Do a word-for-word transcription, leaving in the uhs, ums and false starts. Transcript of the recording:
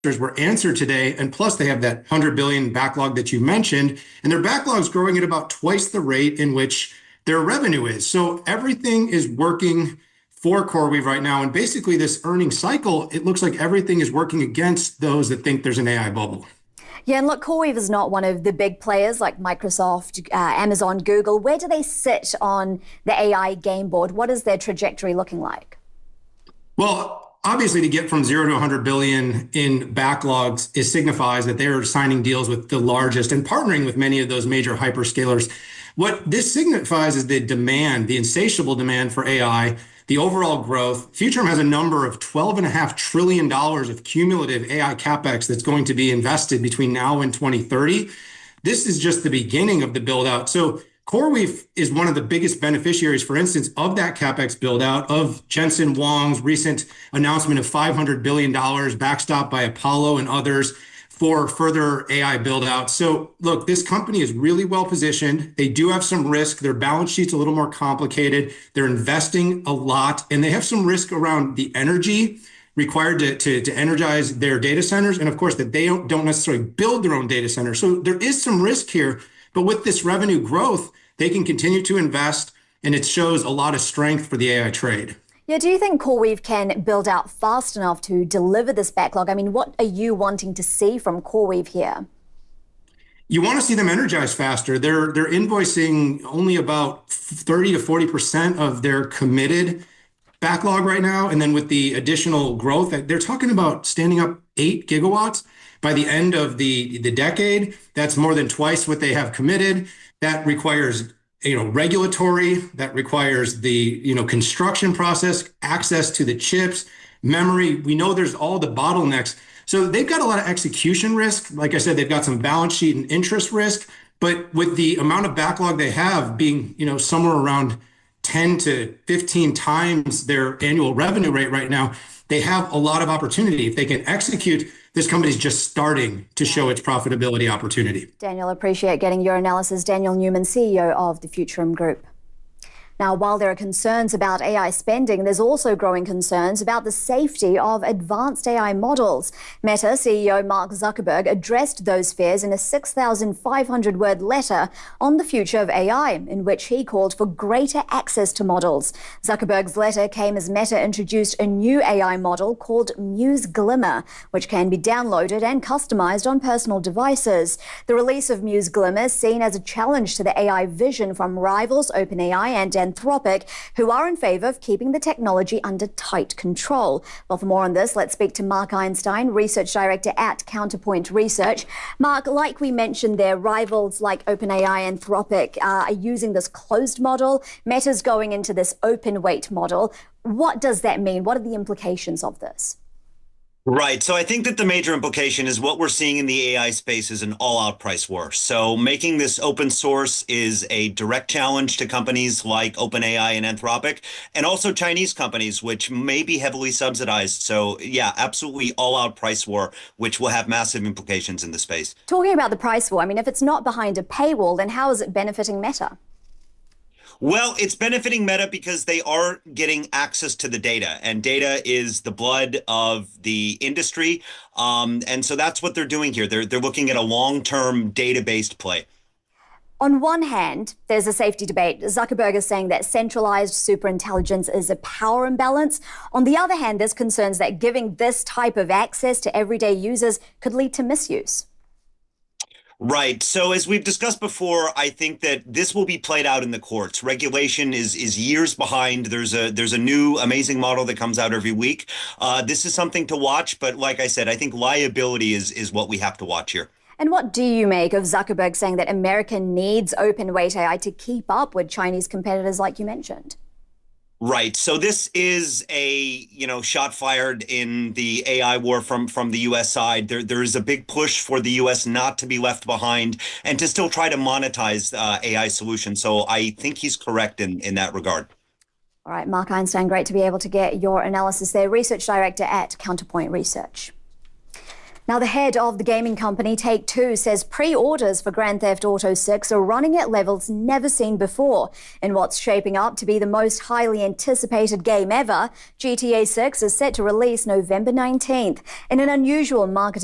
were answered today. And plus they have that one hundred billion backlog that you mentioned, and their backlog is growing at about twice the rate in which their revenue is. So everything is working for CoreWeave right now. And basically this earnings cycle, it looks like everything is working against those that think there's an A I bubble. Yeah, and look, CoreWeave is not one of the big players like Microsoft, uh, Amazon, Google. Where do they sit on the A I game board? What is their trajectory looking like? Well, obviously to get from zero to one hundred billion in backlogs, it signifies that they're signing deals with the largest and partnering with many of those major hyperscalers. What this signifies is the demand, the insatiable demand for A I, the overall growth. Futurum has a number of twelve and a half trillion dollars of cumulative A I capex that's going to be invested between now and twenty thirty. This is just the beginning of the build out. So CoreWeave is one of the biggest beneficiaries, for instance, of that capex build out, of Jensen Huang's recent announcement of five hundred billion dollars backstopped by Apollo and others for further A I build out. So look, this company is really well positioned. They do have some risk. Their balance sheet's a little more complicated. They're investing a lot, and they have some risk around the energy required to, to, to energize their data centers. And of course that they don't, don't necessarily build their own data center. So there is some risk here, but with this revenue growth, they can continue to invest, and it shows a lot of strength for the A I trade. Yeah, do you think CoreWeave can build out fast enough to deliver this backlog? I mean, what are you wanting to see from CoreWeave here? You want to see them energize faster. They're they're invoicing only about thirty to forty percent of their committed backlog right now. And then with the additional growth, they're talking about standing up eight gigawatts by the end of the, the decade. That's more than twice what they have committed. That requires, you know, regulatory, that requires the, you know, construction process, access to the chips, memory. We know there's all the bottlenecks. So they've got a lot of execution risk. Like I said, they've got some balance sheet and interest risk, but with the amount of backlog they have being, you know, somewhere around ten to fifteen times their annual revenue rate right now, they have a lot of opportunity. If they can execute, this company's just starting to show its profitability opportunity. Daniel, appreciate getting your analysis. Daniel Newman, C E O of the Futurum Group. Now, while there are concerns about A I spending, there's also growing concerns about the safety of advanced A I models. Meta C E O Mark Zuckerberg addressed those fears in a six thousand five hundred word letter on the future of A I, in which he called for greater access to models. Zuckerberg's letter came as Meta introduced a new A I model called Muse Glimmer, which can be downloaded and customized on personal devices. The release of Muse Glimmer is seen as a challenge to the A I vision from rivals OpenAI and Anthropic, who are in favor of keeping the technology under tight control. Well, for more on this, let's speak to Mark Einstein, Research Director at Counterpoint Research. Mark, like we mentioned there, rivals like OpenAI, Anthropic uh, are using this closed model. Meta's going into this open weight model. What does that mean? What are the implications of this? Right. So I think that the major implication is what we're seeing in the A I space is an all-out price war. So making this open source is a direct challenge to companies like OpenAI and Anthropic, and also Chinese companies, which may be heavily subsidized. So yeah, absolutely all-out price war, which will have massive implications in the space. Talking about the price war, I mean, if it's not behind a paywall, then how is it benefiting Meta? Well, it's benefiting Meta because they are getting access to the data, and data is the blood of the industry. Um, and so that's what they're doing here. They're, they're looking at a long-term data-based play. On one hand, there's a safety debate. Zuckerberg is saying that centralized superintelligence is a power imbalance. On the other hand, there's concerns that giving this type of access to everyday users could lead to misuse. Right. So as we've discussed before, I think that this will be played out in the courts. Regulation is is years behind. There's a there's a new amazing model that comes out every week. Uh, this is something to watch. But like I said, I think liability is is what we have to watch here. And what do you make of Zuckerberg saying that America needs open weight A I to keep up with Chinese competitors like you mentioned? Right. So this is a, you know, shot fired in the A I war from from the U S side. There there is a big push for the U S not to be left behind and to still try to monetize uh, A I solutions. So I think he's correct in, in that regard. All right, Mark Einstein, great to be able to get your analysis there. Research Director at Counterpoint Research. Now, the head of the gaming company Take-Two says pre-orders for Grand Theft Auto six are running at levels never seen before. In what's shaping up to be the most highly anticipated game ever, G T A six is set to release November nineteenth. In an unusual marketing